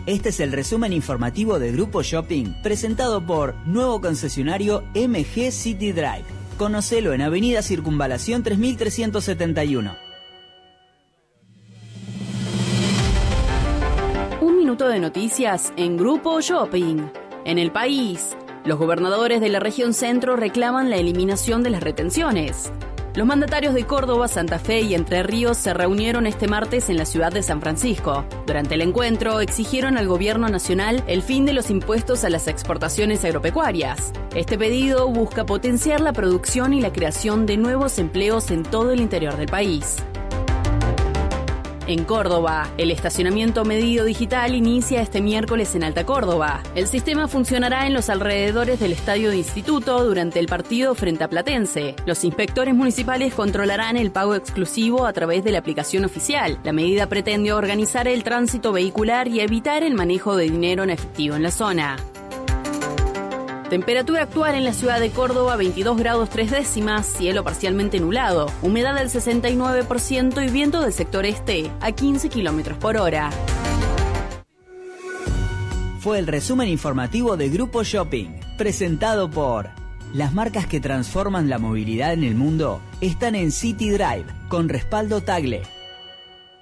Este es el resumen informativo de Grupo Shopping, presentado por nuevo concesionario MG City Drive. Conocelo en Avenida Circunvalación 3371. Un minuto de noticias en Grupo Shopping. En el país, los gobernadores de la región centro reclaman la eliminación de las retenciones. Los mandatarios de Córdoba, Santa Fe y Entre Ríos se reunieron este martes en la ciudad de San Francisco. Durante el encuentro, exigieron al gobierno nacional el fin de los impuestos a las exportaciones agropecuarias. Este pedido busca potenciar la producción y la creación de nuevos empleos en todo el interior del país. En Córdoba, el estacionamiento medido digital inicia este miércoles en Alta Córdoba. El sistema funcionará en los alrededores del Estadio de Instituto durante el partido frente a Platense. Los inspectores municipales controlarán el pago exclusivo a través de la aplicación oficial. La medida pretende organizar el tránsito vehicular y evitar el manejo de dinero en efectivo en la zona. Temperatura actual en la ciudad de Córdoba, 22 grados 3 décimas, cielo parcialmente nublado, humedad del 69% y viento del sector este a 15 kilómetros por hora. Fue el resumen informativo de Grupo Shopping, presentado por... Las marcas que transforman la movilidad en el mundo están en City Drive, con respaldo Tagle.